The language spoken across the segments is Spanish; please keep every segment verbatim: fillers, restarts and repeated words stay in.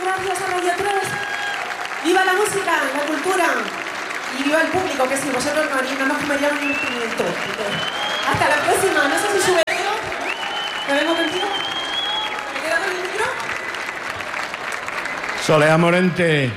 gracias a Radio tres. ¡Viva la música, la cultura! Y viva el público, que si vosotros no, no nos comeríamos ni un pimiento. Hasta la próxima. No sé si sube yo. ¿Me vengo contigo? ¿Me quedo con el micro? Soleá Morente,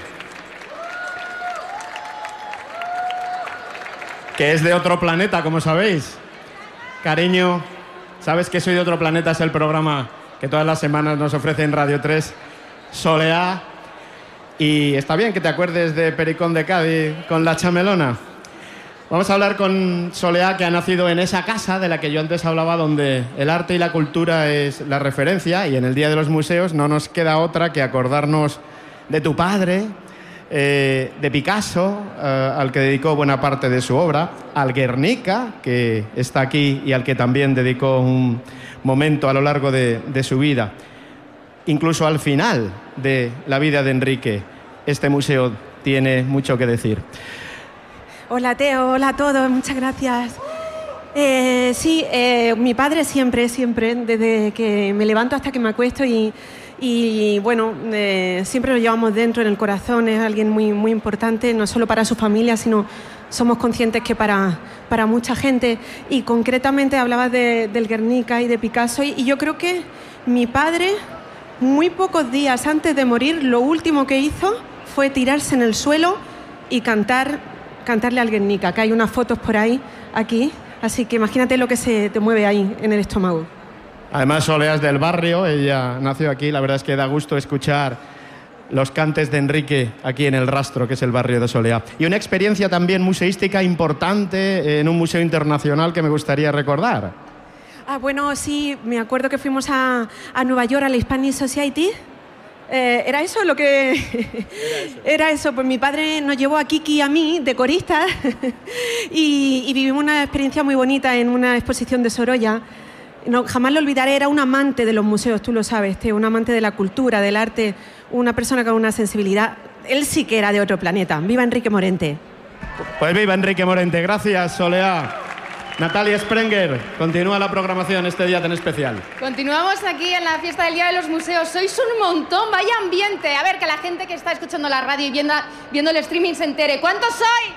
que es de otro planeta, como sabéis. Cariño, sabes que Soy de otro planeta es el programa que todas las semanas nos ofrece en Radio tres. Soleá. Y está bien que te acuerdes de Pericón de Cádiz con La Chamelona. Vamos a hablar con Soleá, que ha nacido en esa casa de la que yo antes hablaba, donde el arte y la cultura es la referencia, y en el Día de los Museos no nos queda otra que acordarnos de tu padre, eh, de Picasso, eh, al que dedicó buena parte de su obra, al Guernica, que está aquí y al que también dedicó un momento a lo largo de, de su vida. Incluso al final de la vida de Enrique, este museo tiene mucho que decir. Hola Teo, hola a todos, muchas gracias. Eh, sí, eh, mi padre siempre, siempre, desde que me levanto hasta que me acuesto y, y bueno, eh, siempre lo llevamos dentro, en el corazón, es alguien muy, muy importante, no solo para su familia, sino somos conscientes que para, para mucha gente. Y concretamente hablabas de, del Guernica y de Picasso, y, y yo creo que mi padre, muy pocos días antes de morir, lo último que hizo fue tirarse en el suelo y cantar, cantarle al Guernica, que hay unas fotos por ahí, aquí, así que imagínate lo que se te mueve ahí en el estómago. Además, Soleá es del barrio, ella nació aquí, la verdad es que da gusto escuchar los cantes de Enrique aquí en El Rastro, que es el barrio de Soleá. Y una experiencia también museística importante en un museo internacional que me gustaría recordar. Ah, bueno, sí, me acuerdo que fuimos a, a Nueva York, a la Hispanic Society. Eh, ¿Era eso lo que...? Era eso. Era eso, pues mi padre nos llevó a Kiki y a mí, de coristas, y, y vivimos una experiencia muy bonita en una exposición de Sorolla. No, jamás lo olvidaré, era un amante de los museos, tú lo sabes, Teo, un amante de la cultura, del arte, una persona con una sensibilidad. Él sí que era de otro planeta. ¡Viva Enrique Morente! Pues viva Enrique Morente. Gracias, Soleá. Natalia Sprenger, continúa la programación este día tan especial. Continuamos aquí en la fiesta del Día de los Museos. Sois un montón, vaya ambiente. A ver, que la gente que está escuchando la radio y viendo, viendo el streaming se entere. ¿Cuántos sois?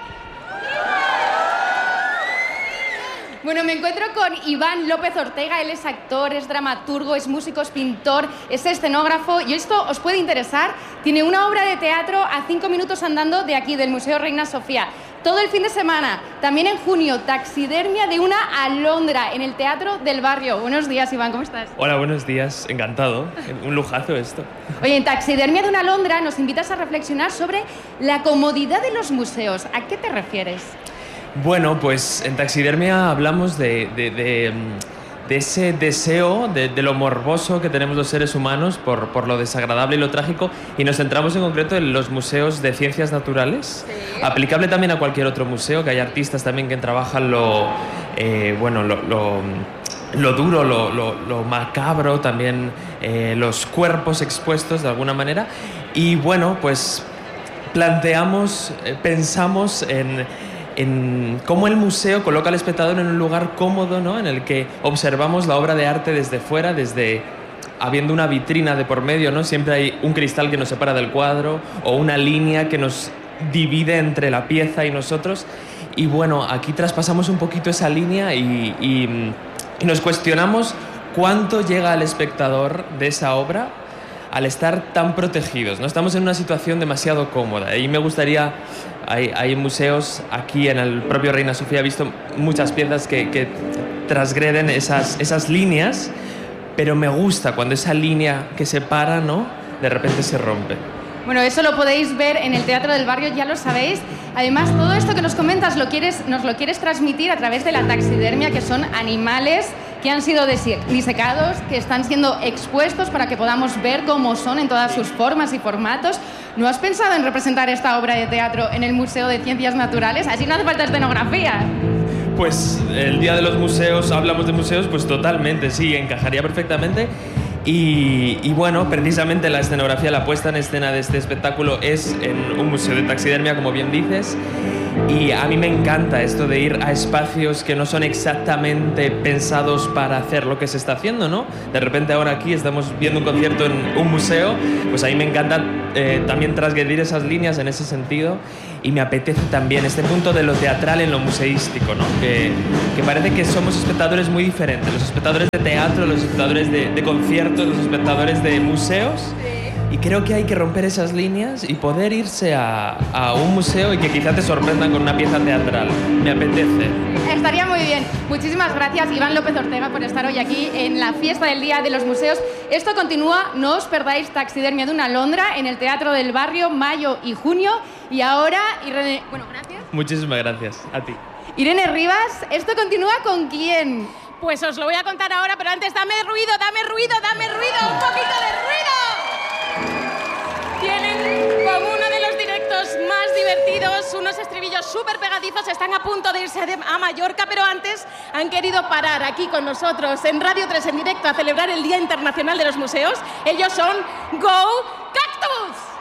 Bueno, me encuentro con Iván López Ortega. Él es actor, es dramaturgo, es músico, es pintor, es escenógrafo. Y esto os puede interesar. Tiene una obra de teatro a cinco minutos andando de aquí, del Museo Reina Sofía. Todo el fin de semana. También en junio, taxidermia de una alondra en el Teatro del Barrio. Buenos días, Iván, ¿cómo estás? Hola, buenos días. Encantado. Un lujazo esto. Oye, en taxidermia de una alondra nos invitas a reflexionar sobre la comodidad de los museos. ¿A qué te refieres? Bueno, pues en taxidermia hablamos de, de, de, de ese deseo, de, de lo morboso que tenemos los seres humanos por, por lo desagradable y lo trágico, y nos centramos en concreto en los museos de ciencias naturales, sí. Aplicable también a cualquier otro museo, que hay artistas también que trabajan lo, eh, bueno, lo, lo, lo duro, lo, lo, lo macabro, también eh, los cuerpos expuestos de alguna manera, y bueno, pues planteamos, eh, pensamos en... en cómo el museo coloca al espectador en un lugar cómodo, ¿no? En el que observamos la obra de arte desde fuera, desde habiendo una vitrina de por medio, ¿no? Siempre hay un cristal que nos separa del cuadro o una línea que nos divide entre la pieza y nosotros. Y bueno, aquí traspasamos un poquito esa línea y, y, y nos cuestionamos cuánto llega al espectador de esa obra al estar tan protegidos, ¿no? Estamos en una situación demasiado cómoda y me gustaría... Hay, hay museos, aquí en el propio Reina Sofía he visto muchas piezas que, que transgreden esas, esas líneas, pero me gusta cuando esa línea que separa, ¿no? De repente se rompe. Bueno, eso lo podéis ver en el Teatro del Barrio, ya lo sabéis. Además, todo esto que nos comentas lo quieres, nos lo quieres transmitir a través de la taxidermia, que son animales que han sido disecados, que están siendo expuestos para que podamos ver cómo son en todas sus formas y formatos. ¿No has pensado en representar esta obra de teatro en el Museo de Ciencias Naturales? Así no hace falta escenografía. Pues el Día de los Museos, hablamos de museos, pues totalmente, sí, encajaría perfectamente. Y, y bueno, precisamente la escenografía, la puesta en escena de este espectáculo es en un museo de taxidermia, como bien dices. Y a mí me encanta esto de ir a espacios que no son exactamente pensados para hacer lo que se está haciendo, ¿no? De repente ahora aquí estamos viendo un concierto en un museo, pues a mí me encanta eh, también transgredir esas líneas en ese sentido, y me apetece también este punto de lo teatral en lo museístico, ¿no? Que, que parece que somos espectadores muy diferentes, los espectadores de teatro, los espectadores de, de conciertos, los espectadores de museos. Y creo que hay que romper esas líneas y poder irse a, a un museo y que quizás te sorprendan con una pieza teatral. Me apetece. Estaría muy bien. Muchísimas gracias, Iván López Ortega, por estar hoy aquí en la fiesta del Día de los Museos. Esto continúa, no os perdáis Taxidermia de una Alondra en el Teatro del Barrio, mayo y junio. Y ahora, Irene... Bueno, gracias. Muchísimas gracias. A ti. Irene Rivas, ¿esto continúa con quién? Pues os lo voy a contar ahora, pero antes dame ruido, dame ruido, dame ruido, un poquito de ruido. Tienen como uno de los directos más divertidos, unos estribillos súper pegadizos, están a punto de irse a Mallorca, pero antes han querido parar aquí con nosotros en Radio tres en directo a celebrar el Día Internacional de los Museos. Ellos son Go Cactus.